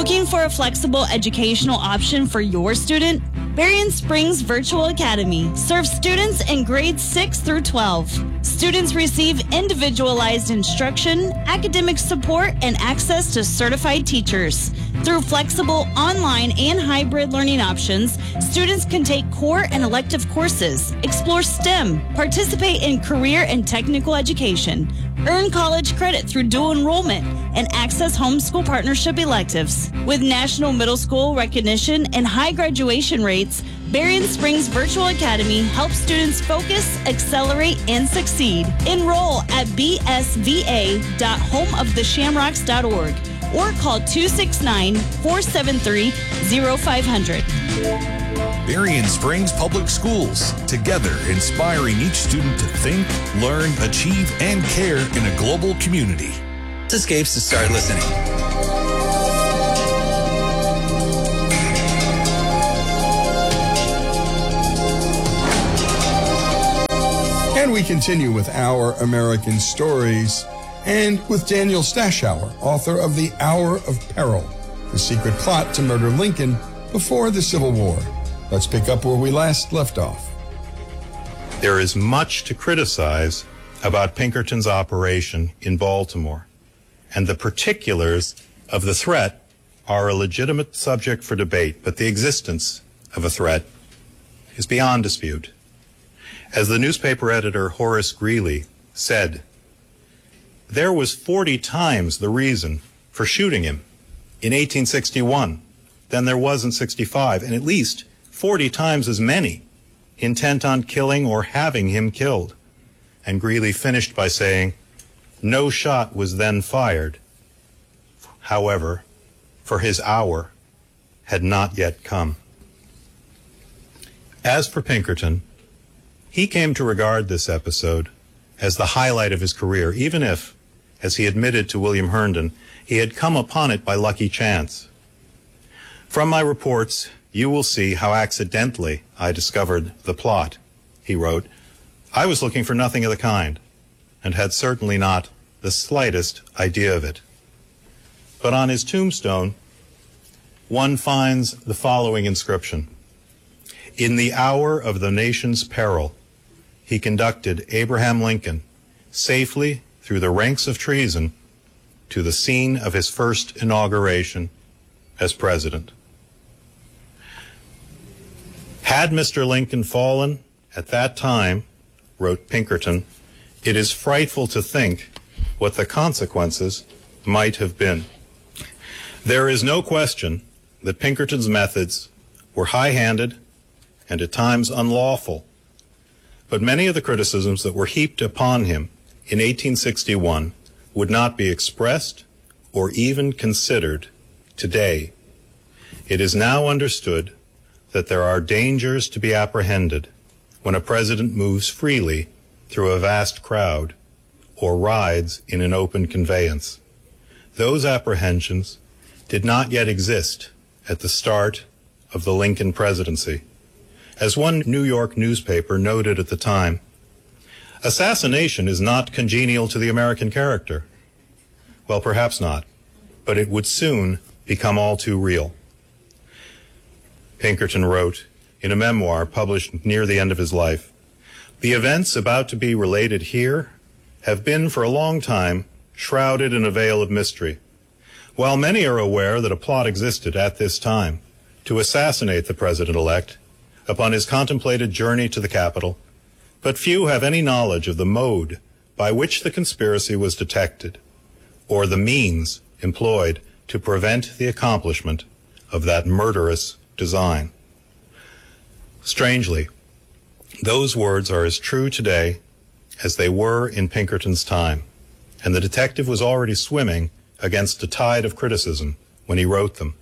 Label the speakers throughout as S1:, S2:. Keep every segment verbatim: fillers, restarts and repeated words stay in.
S1: Looking for a flexible educational option for your student? Berrien Springs Virtual Academy serves students in grades six through twelve. Students receive individualized instruction, academic support, and access to certified teachers. Through flexible online and hybrid learning options, students can take core and elective courses, explore STEM, participate in career and technical education, earn college credit through dual enrollment, and access homeschool partnership electives. With national middle school recognition and high graduation rates, Berrien Springs Virtual Academy helps students focus, accelerate, and succeed. Enroll at b s v a dot home of the shamrocks dot org or call two six nine, four seven three, zero five zero zero.
S2: Berrien Springs Public Schools, together inspiring each student to think, learn, achieve, and care in a global community.
S3: Escapes to start listening.
S4: And we continue with Our American Stories and with Daniel Stashower, author of The Hour of Peril, the secret plot to murder Lincoln before the Civil War. Let's pick up where we last left off.
S5: There is much to criticize about Pinkerton's operation in Baltimore, and the particulars of the threat are a legitimate subject for debate, but the existence of a threat is beyond dispute. As the newspaper editor Horace Greeley said, there was forty times the reason for shooting him in eighteen sixty-one than there was in sixty-five, and at least forty times as many intent on killing or having him killed. And Greeley finished by saying, no shot was then fired. However, for his hour had not yet come. As for Pinkerton, he came to regard this episode as the highlight of his career, even if, as he admitted to William Herndon, he had come upon it by lucky chance. From my reports, you will see how accidentally I discovered the plot, he wrote. I was looking for nothing of the kind, and had certainly not the slightest idea of it. But on his tombstone, one finds the following inscription. In the hour of the nation's peril, he conducted Abraham Lincoln safely through the ranks of treason to the scene of his first inauguration as president. Had Mister Lincoln fallen at that time, wrote Pinkerton, it is frightful to think what the consequences might have been. There is no question that Pinkerton's methods were high-handed and at times unlawful, but many of the criticisms that were heaped upon him in eighteen sixty-one would not be expressed or even considered today. It is now understood that there are dangers to be apprehended when a president moves freely through a vast crowd or rides in an open conveyance. Those apprehensions did not yet exist at the start of the Lincoln presidency. As one New York newspaper noted at the time, assassination is not congenial to the American character. Well, perhaps not, but it would soon become all too real. Pinkerton wrote in a memoir published near the end of his life, the events about to be related here have been for a long time shrouded in a veil of mystery. While many are aware that a plot existed at this time to assassinate the president-elect upon his contemplated journey to the Capitol, but few have any knowledge of the mode by which the conspiracy was detected or the means employed to prevent the accomplishment of that murderous design. Strangely, those words are as true today as they were in Pinkerton's time, and the detective was already swimming against a tide of criticism when he wrote them.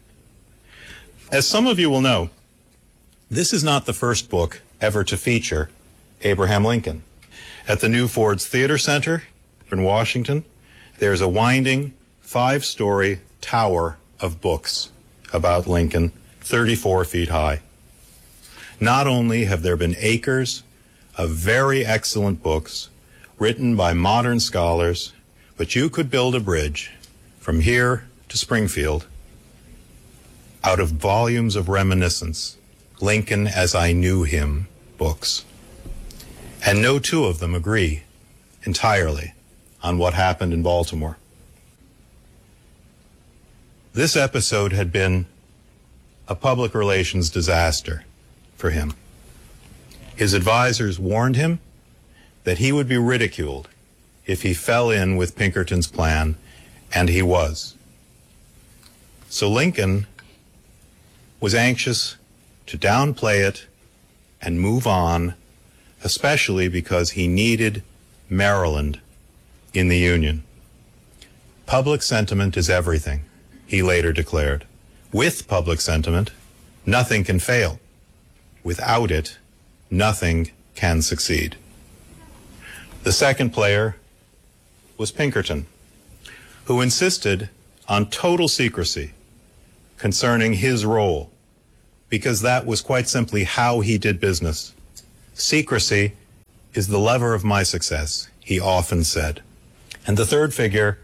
S5: As some of you will know, this is not the first book ever to feature Abraham Lincoln. At the New Ford's Theater Center in Washington, there's a winding five-story tower of books about Lincoln, thirty-four feet high. Not only have there been acres of very excellent books written by modern scholars, but you could build a bridge from here to Springfield out of volumes of reminiscence, Lincoln as I Knew Him books. And no two of them agree entirely on what happened in Baltimore. This episode had been a public relations disaster for him. His advisors warned him that he would be ridiculed if he fell in with Pinkerton's plan, and he was. So Lincoln was anxious to downplay it and move on, especially because he needed Maryland in the Union. Public sentiment is everything, he later declared. With public sentiment, nothing can fail. Without it, nothing can succeed. The second player was Pinkerton, who insisted on total secrecy concerning his role, because that was quite simply how he did business. Secrecy is the lever of my success, he often said. And the third figure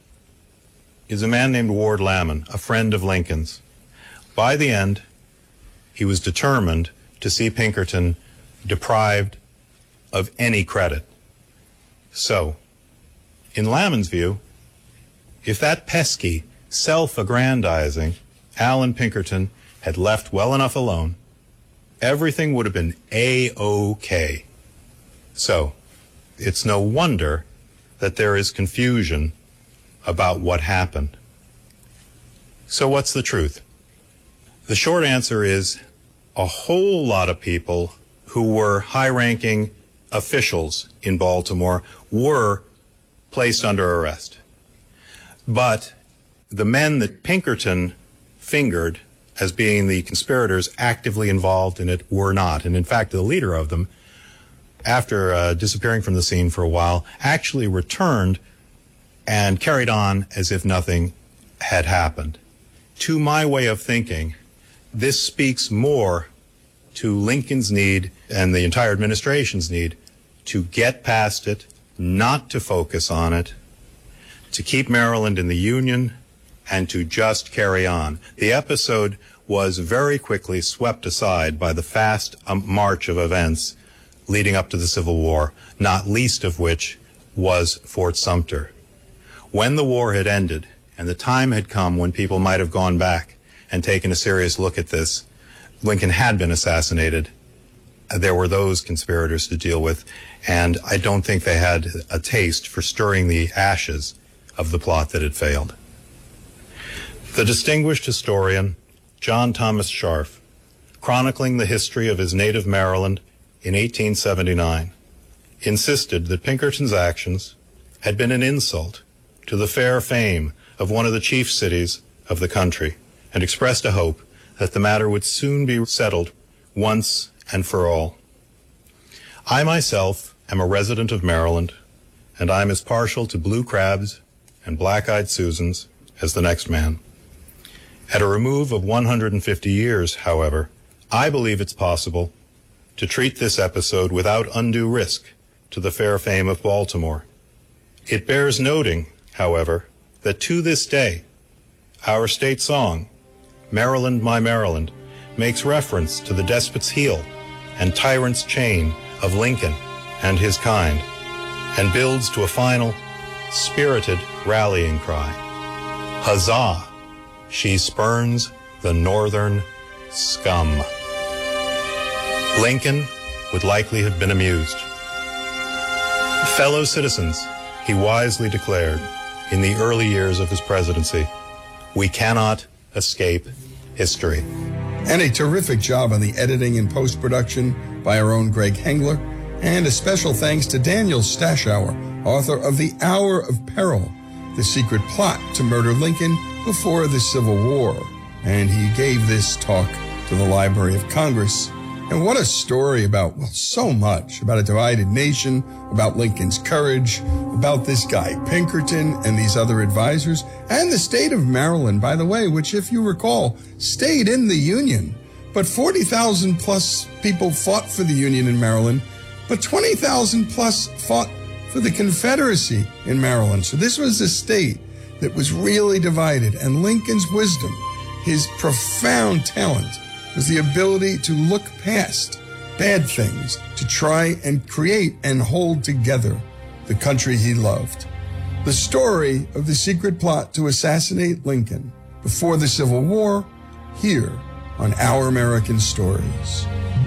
S5: is a man named Ward Lamon, a friend of Lincoln's. By the end, he was determined to see Pinkerton deprived of any credit. So, in Lamon's view, if that pesky, self-aggrandizing Allan Pinkerton had left well enough alone, everything would have been A-OK. So, it's no wonder that there is confusion about what happened. So what's the truth? The short answer is a whole lot of people who were high-ranking officials in Baltimore were placed under arrest. But the men that Pinkerton fingered as being the conspirators actively involved in it were not. And in fact, the leader of them, after uh, disappearing from the scene for a while, actually returned and carried on as if nothing had happened. To my way of thinking, this speaks more to Lincoln's need and the entire administration's need to get past it, not to focus on it, to keep Maryland in the Union, and to just carry on. The episode was very quickly swept aside by the fast um, march of events leading up to the Civil War, not least of which was Fort Sumter. When the war had ended and the time had come when people might have gone back and taken a serious look at this, Lincoln had been assassinated. There were those conspirators to deal with, and I don't think they had a taste for stirring the ashes of the plot that had failed. The distinguished historian John Thomas Scharf, chronicling the history of his native Maryland in eighteen seventy-nine, insisted that Pinkerton's actions had been an insult to the fair fame of one of the chief cities of the country, and expressed a hope that the matter would soon be settled once and for all. I myself am a resident of Maryland, and I'm as partial to blue crabs and black-eyed Susans as the next man. At a remove of one hundred fifty years, however, I believe it's possible to treat this episode without undue risk to the fair fame of Baltimore. It bears noting, however, that to this day, our state song, Maryland, My Maryland, makes reference to the despot's heel and tyrant's chain of Lincoln and his kind, and builds to a final, spirited rallying cry. Huzzah! She spurns the northern scum. Lincoln would likely have been amused. Fellow citizens, he wisely declared in the early years of his presidency, we cannot escape history.
S4: And a terrific job on the editing and post-production by our own Greg Hengler. And a special thanks to Daniel Stashower, author of The Hour of Peril, the secret plot to murder Lincoln before the Civil War. And he gave this talk to the Library of Congress. And what a story about, well, so much, about a divided nation, about Lincoln's courage, about this guy Pinkerton and these other advisors, and the state of Maryland, by the way, which, if you recall, stayed in the Union. But forty thousand plus people fought for the Union in Maryland, but twenty thousand plus fought for the Confederacy in Maryland. So this was a state that was really divided, and Lincoln's wisdom his profound talent was the ability to look past bad things to try and create and hold together the country he loved. The story of the secret plot to assassinate Lincoln before the Civil War, here on Our American Stories.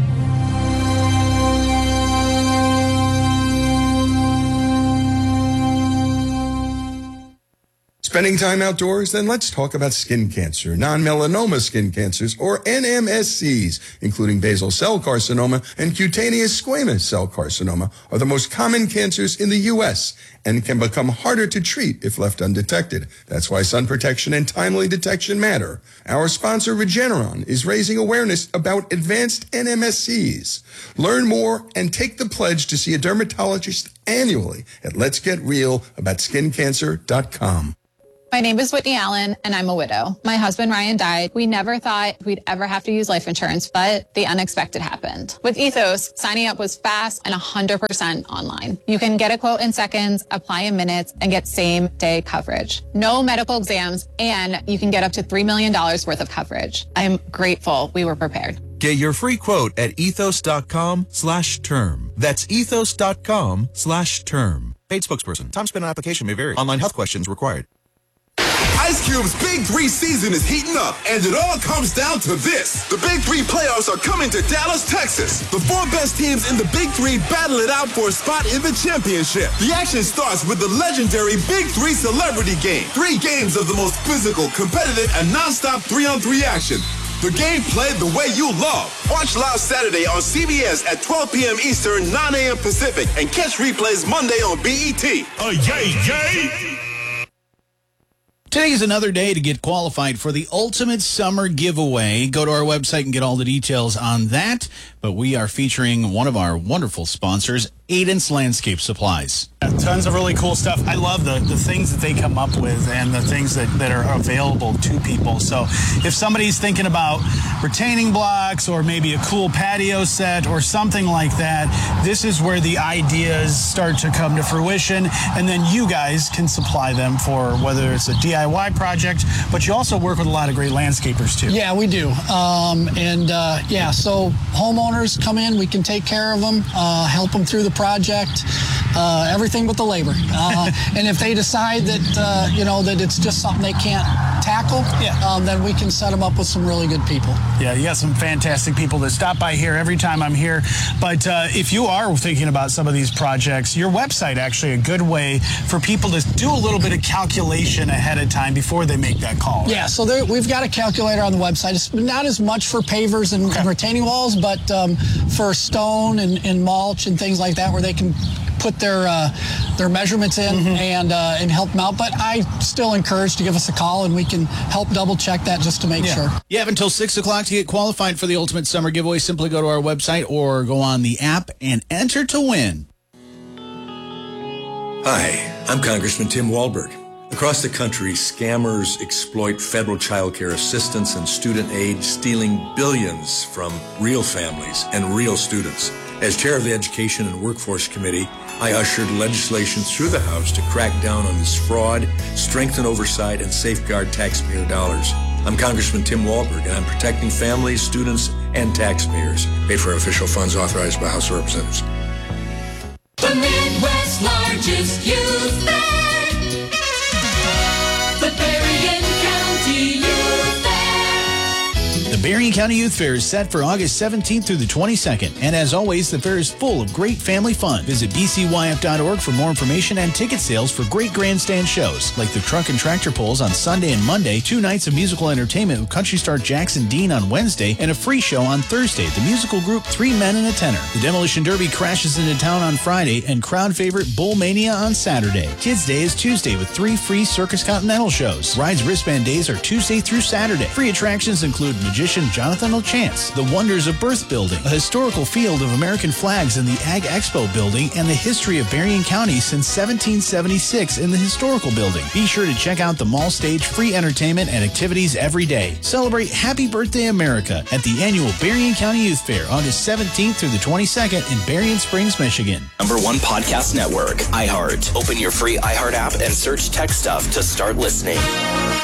S4: Spending time outdoors? Then let's talk about skin cancer. Non-melanoma skin cancers, or N M S Cs, including basal cell carcinoma and cutaneous squamous cell carcinoma, are the most common cancers in the U S and can become harder to treat if left undetected. That's why sun protection and timely detection matter. Our sponsor, Regeneron, is raising awareness about advanced N M S Cs. Learn more and take the pledge to see a dermatologist annually at lets get real about skin cancer dot com.
S6: My name is Whitney Allen, and I'm a widow. My husband, Ryan, died. We never thought we'd ever have to use life insurance, but the unexpected happened. With Ethos, signing up was fast and one hundred percent online. You can get a quote in seconds, apply in minutes, and get same-day coverage. No medical exams, and you can get up to three million dollars worth of coverage. I'm grateful we were prepared.
S7: Get your free quote at ethos.com slash term. That's ethos.com slash term. Paid spokesperson. Time spent on application may vary. Online health questions required.
S8: Ice Cube's Big Three season is heating up, and it all comes down to this. The Big Three playoffs are coming to Dallas, Texas. The four best teams in the Big Three battle it out for a spot in the championship. The action starts with the legendary Big Three Celebrity Game. Three games of the most physical, competitive, and nonstop three-on-three action. The game played the way you love. Watch live Saturday on C B S at twelve p.m. Eastern, nine a.m. Pacific, and catch replays Monday on B E T.
S9: Oh, yay, yay! Today is another day to get qualified for the Ultimate Summer Giveaway. Go to our website and get all the details on that. But we are featuring one of our wonderful sponsors, Aiden's Landscape Supplies.
S10: Yeah, tons of really cool stuff. I love the, the things that they come up with and the things that, that are available to people. So if somebody's thinking about retaining blocks or maybe a cool patio set or something like that, this is where the ideas start to come to fruition. And then you guys can supply them for whether it's a D I Y project, but you also work with a lot of great landscapers too.
S11: Yeah, we do. Um, and uh, yeah, so homeowners come in, we can take care of them, uh, help them through the project, uh, everything but the labor. Uh, and if they decide that, uh, you know, that it's just something they can't tackle, yeah. um, then we can set them up with some really good people.
S10: Yeah, you got some fantastic people that stop by here every time I'm here. But uh, if you are thinking about some of these projects, your website actually a good way for people to do a little bit of calculation ahead of time before they make that call.
S11: Yeah, so there, we've got a calculator on the website. It's not as much for pavers and, okay. and retaining walls, but um, for stone and, and mulch and things like that, where they can put their uh, their measurements in mm-hmm. and uh, and help them out. But I still encourage to give us a call, and we can help double check that just to make
S9: yeah.
S11: sure.
S9: You have until six o'clock to get qualified for the Ultimate Summer Giveaway. Simply go to our website or go on the app and enter to win.
S3: Hi, I'm Congressman Tim Walberg. Across the country, scammers exploit federal child care assistance and student aid, stealing billions from real families and real students. As chair of the Education and Workforce Committee, I ushered legislation through the House to crack down on this fraud, strengthen oversight, and safeguard taxpayer dollars. I'm Congressman Tim Walberg, and I'm protecting families, students, and taxpayers. Paid for official funds authorized by House of Representatives.
S12: The Midwest's largest youth fair. The Berrien County Youth Fair.
S9: The Berrien County Youth Fair is set for August seventeenth through the twenty-second. And as always, the fair is full of great family fun. Visit b c y f dot org for more information and ticket sales for great grandstand shows, like the Truck and Tractor Pulls on Sunday and Monday, two nights of musical entertainment with country star Jackson Dean on Wednesday, and a free show on Thursday, the musical group Three Men and a Tenor. The Demolition Derby crashes into town on Friday, and crowd favorite Bull Mania on Saturday. Kids Day is Tuesday with three free Circus Continental shows. Rides Wristband Days are Tuesday through Saturday. Free attractions include Magician Jonathan O'Chance, the Wonders of Birth Building, a historical field of American flags in the Ag Expo building, and the history of Berrien County since seventeen seventy-six in the historical building. Be sure to check out the mall stage, free entertainment, and activities every day. Celebrate Happy Birthday America at the annual Berrien County Youth Fair, August seventeenth through the twenty-second in Berrien Springs, Michigan.
S13: Number one podcast network, iHeart. Open your free iHeart app and search Tech Stuff to start listening.